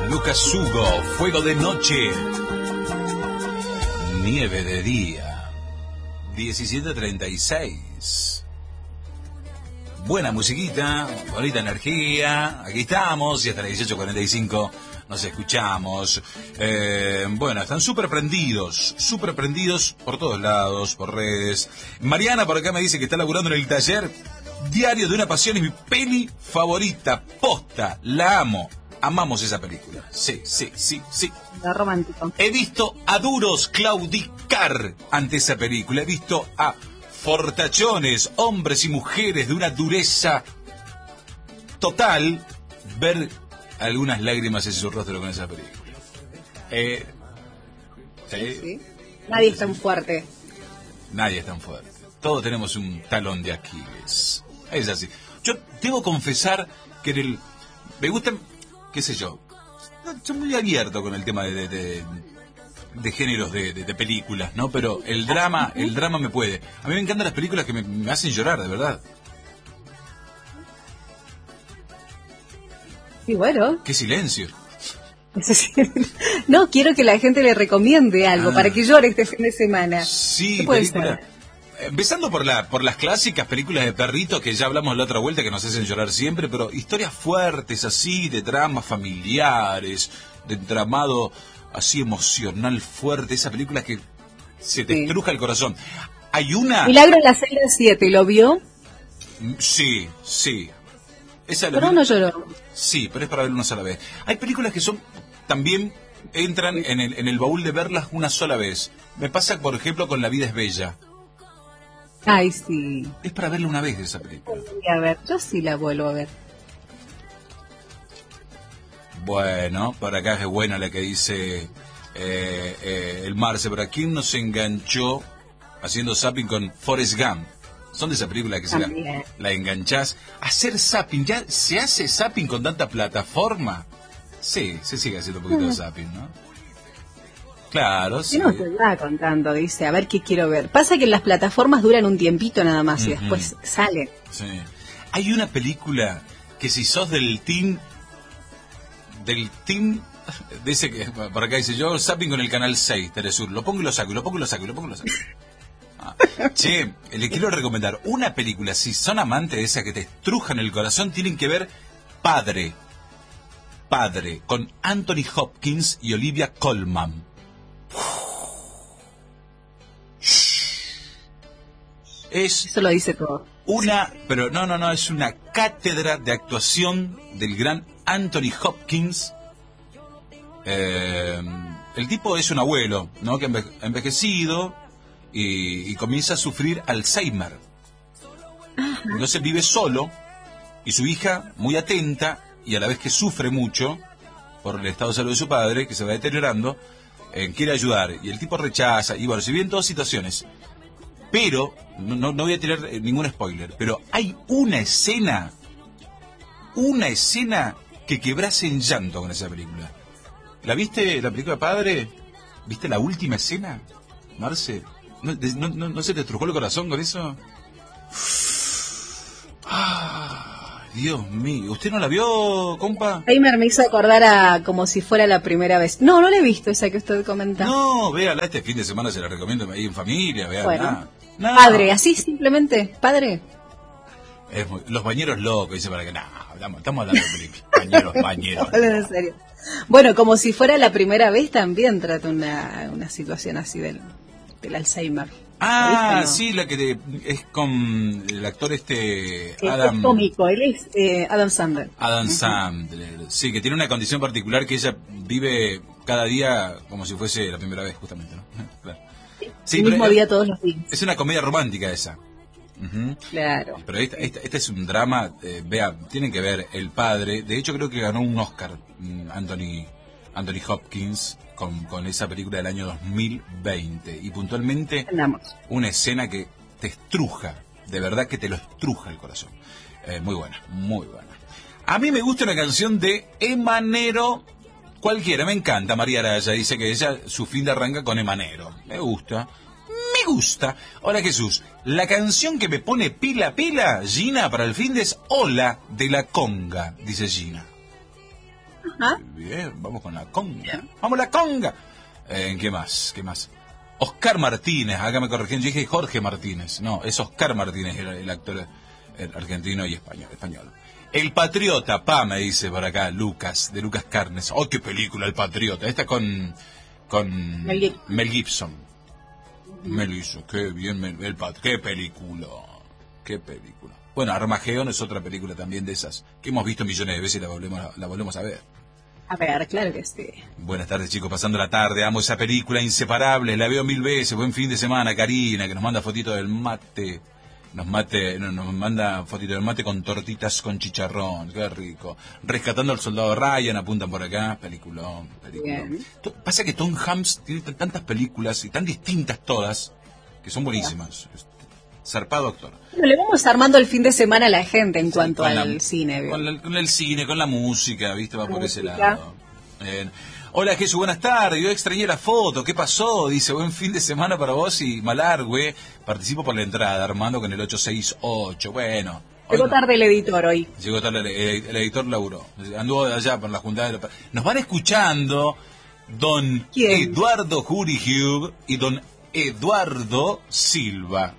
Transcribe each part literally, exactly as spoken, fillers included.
Lucas Hugo, Fuego de Noche, Nieve de Día, diecisiete treinta y seis. Buena musiquita, bonita energía, aquí estamos y hasta las dieciocho cuarenta y cinco nos escuchamos. Eh, bueno, están súper prendidos, súper prendidos por todos lados, por redes. Mariana por acá me dice que está laburando en el taller. Diario de una pasión es mi peli favorita, posta, la amo. Amamos esa película. Sí, sí, sí, sí. Lo romántico. He visto a duros claudicar ante esa película. He visto a fortachones, hombres y mujeres de una dureza total, ver algunas lágrimas en su rostro con esa película. Eh, eh, ¿Sí? Nadie es tan fuerte. Nadie es tan fuerte. Todos tenemos un talón de Aquiles. Es así. Yo debo confesar que en el... Me gusta, qué sé yo, soy muy abierto con el tema de... de, de de géneros de, de, de películas, ¿no? Pero el drama, el drama me puede. A mí me encantan las películas que me, me hacen llorar, de verdad. Y bueno. ¡Qué silencio! No, quiero que la gente le recomiende algo ah. para que llore este fin de semana. Sí, película. Empezando por la por las clásicas películas de perritos que ya hablamos la otra vuelta, que nos hacen llorar siempre, pero historias fuertes así, de dramas familiares, de entramado así emocional fuerte, esa película que se te sí. estruja el corazón. Hay una... Milagro en la celda siete, ¿lo vio? Sí, sí. Esa pero no lloró. Sí, pero es para verlo una sola vez. Hay películas que son también entran en el, en el baúl de verlas una sola vez. Me pasa, por ejemplo, con La vida es bella. Ay, sí. Es para verla una vez esa película. A ver, yo sí la vuelvo a ver. Bueno, por acá es buena la que dice eh, eh, el Marce, pero aquí nos enganchó haciendo zapping con Forrest Gump. Son de esa película que se la, la enganchás. Hacer zapping, ¿ya se hace zapping con tanta plataforma? Sí, se sigue haciendo un poquito de zapping, ¿no? Claro, sí. Yo no te estaba contando, dice, a ver qué quiero ver. Pasa que las plataformas duran un tiempito nada más uh-huh. y después salen. Sí. Hay una película que si sos del team... del team, dice que, por acá dice, yo zapping con el canal seis, Telesur, lo pongo y lo saco, y lo pongo y lo saco, y lo pongo y lo saco. Ah. Che, le quiero recomendar una película, si son amantes de esas que te estrujan el corazón, tienen que ver Padre, Padre, con Anthony Hopkins y Olivia Colman. Es Eso lo dice todo. Una, pero no, no, no, es una cátedra de actuación del gran Anthony Hopkins. Eh, el tipo es un abuelo, ¿no? Que ha envejecido y, y comienza a sufrir Alzheimer. Ajá. Entonces vive solo y su hija, muy atenta y a la vez que sufre mucho por el estado de salud de su padre, que se va deteriorando, eh, quiere ayudar. Y el tipo rechaza. Y bueno, se viven todas situaciones. Pero, no, no voy a tirar ningún spoiler, pero hay una escena, una escena que quebrás en llanto con esa película. ¿La viste, la película Padre? ¿Viste la última escena, Marce? ¿No, no, no, no se te estrujó el corazón con eso? Ah, Dios mío. ¿Usted no la vio, compa? Heimer me hizo acordar a como si fuera la primera vez. No, no la he visto esa que usted comenta. No, véala, este fin de semana se la recomiendo ahí en familia, véala. Bueno. No. Padre, así simplemente, padre. Es muy, los bañeros locos, dice para que no, hablamos, estamos hablando de películas. Bañeros, bañeros. En serio. Bueno, como si fuera la primera vez también trata una, una situación así del, del Alzheimer. Ah, ¿no? Sí, la que te, es con el actor este Adam. Es cómico, él es eh, Adam Sandler. Adam uh-huh. Sandler, sí, que tiene una condición particular que ella vive cada día como si fuese la primera vez, justamente, ¿no? Claro. Sí, el mismo día todos los días. Es una comedia romántica esa. Uh-huh. Claro. Pero esta, esta, esta es un drama, eh, vea, tienen que ver El Padre. De hecho creo que ganó un Oscar Anthony Anthony Hopkins con, con esa película del año dos mil veinte. Y puntualmente Andamos. Una escena que te estruja, de verdad que te lo estruja el corazón. Eh, muy buena, muy buena. A mí me gusta una canción de Emanero. Cualquiera, me encanta. María Araya dice que ella, su fin de arranca con Emanero. Me gusta, me gusta. Ahora Jesús, la canción que me pone pila pila, Gina, para el fin de es Hola de la Conga, dice Gina. Ajá. Bien, vamos con la conga. ¡Vamos la conga! Eh, ¿Qué más? ¿Qué más? Oscar Martínez, acá me corregí, yo dije Jorge Martínez. No, es Oscar Martínez, el, el actor el argentino y español, español. El Patriota, pa, me dice por acá, Lucas, de Lucas Carnes. ¡Oh, qué película, El Patriota! Esta con, con Mel Gibson. Mel Gibson. Uh-huh. Mel hizo, qué bien, Mel, el Pat, qué película, qué película. Bueno, Armagedón es otra película también de esas, que hemos visto millones de veces y la volvemos, la volvemos a ver. A ver, claro que sí. Buenas tardes, chicos, pasando la tarde, amo esa película, Inseparables, la veo mil veces. Buen fin de semana, Karina, que nos manda fotito del mate. Nos mate, nos manda fotito del mate con tortitas con chicharrón, qué rico. Rescatando al soldado Ryan, apuntan por acá, peliculón, peliculón. Pasa que Tom Hanks tiene tantas películas y tan distintas todas, que son buenísimas. Zarpado actor. Bueno, le vamos armando el fin de semana a la gente en sí, cuanto al la, cine. Con, la, con el cine, con la música, ¿viste? Va la por música. Ese lado. Eh, Hola Jesús, buenas tardes, yo extrañé la foto, ¿qué pasó? Dice, buen fin de semana para vos y Malargüe, participo por la entrada, Armando con el ocho seis ocho, bueno. Llegó no. tarde el editor hoy. Llegó tarde el, el, el editor laburó, anduvo de allá por la junta. De... Nos van escuchando don ¿Quién? Eduardo Jurihug y don Eduardo Silva.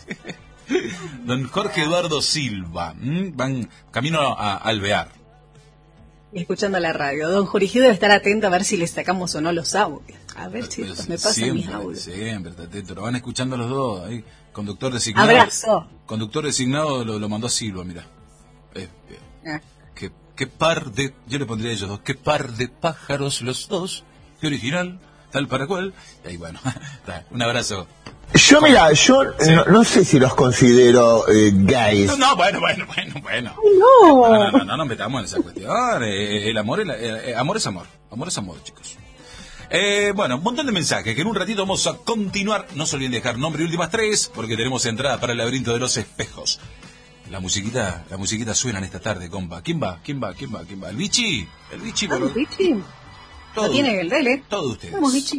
Don Jorge Eduardo Silva, ¿m? Van camino a, a Alvear. Escuchando la radio. Don Jurigio debe estar atento a ver si le sacamos o no los audios. A ver si pues, me pasan siempre, mis audios. Siempre, está atento. Lo van escuchando los dos. Ahí, conductor designado. Abrazo. Conductor designado lo, lo mandó Silva, mira. Eh, eh. Ah. Qué, qué par de... Yo le pondría a ellos dos. Qué par de pájaros los dos. Qué original. Tal para cual. Y ahí, bueno. Un abrazo. Yo, mira, yo sí. no, no sé si los considero eh, gays. No, no, bueno, bueno, bueno, bueno. No, no, no, no, no nos metamos en esa cuestión. Eh, el amor, el, el, amor es amor. Amor es amor, chicos. Eh, bueno, un montón de mensajes que en un ratito vamos a continuar. No se olviden dejar nombre y últimas tres, porque tenemos entrada para el laberinto de los espejos. La musiquita, la musiquita suena en esta tarde, compa. ¿Quién va? ¿Quién va? ¿Quién va? ¿Quién va? ¿El Bichi? ¿El Bichi? ¿El Bichi? ¿No tiene el Dele? Todos ustedes. Vamos, Bichi.